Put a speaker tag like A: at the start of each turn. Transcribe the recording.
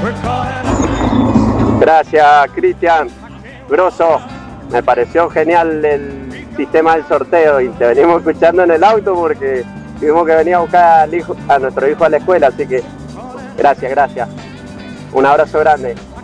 A: Gracias, Cristian. Grosso, me pareció genial el sistema del sorteo y te venimos escuchando en el auto porque tuvimos que venir a buscar a nuestro hijo a la escuela, así que gracias. Un abrazo grande.